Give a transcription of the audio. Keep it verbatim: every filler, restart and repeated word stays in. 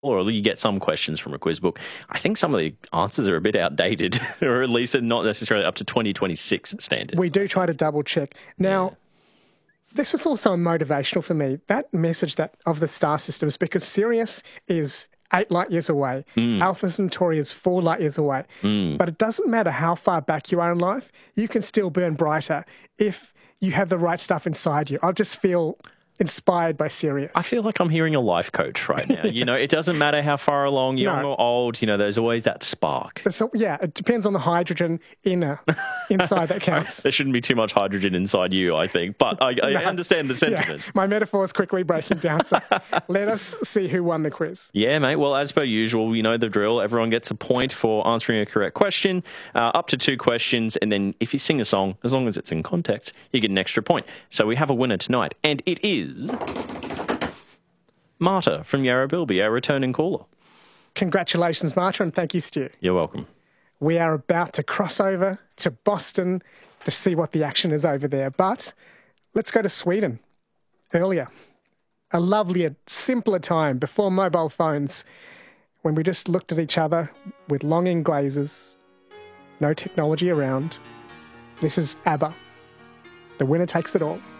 or you get some questions from a quiz book. I think some of the answers are a bit outdated, or at least not necessarily up to twenty twenty-six standards. We do try to double check. Now, yeah. This is also motivational for me, that message that of the star systems, because Sirius is eight light years away. Mm. Alpha Centauri is four light years away. Mm. But it doesn't matter how far back you are in life, you can still burn brighter if you have the right stuff inside you. I just feel inspired by Sirius. I feel like I'm hearing a life coach right now. You know, it doesn't matter how far along, young no. or old, you know, there's always that spark. So, yeah, it depends on the hydrogen inner, inside that counts. There shouldn't be too much hydrogen inside you, I think, but I, I no. understand the sentiment. Yeah, my metaphor is quickly breaking down, so let us see who won the quiz. Yeah, mate. Well, as per usual, you know the drill. Everyone gets a point for answering a correct question, uh, up to two questions, and then if you sing a song, as long as it's in context, you get an extra point. So we have a winner tonight, and it is Marta from Yarra Bilby, our returning caller. Congratulations, Marta, and thank you, Stu. You're welcome. We are about to cross over to Boston to see what the action is over there, but let's go to Sweden earlier. A lovelier, simpler time before mobile phones, when we just looked at each other with longing glazes, no technology around. This is ABBA. The winner takes it all.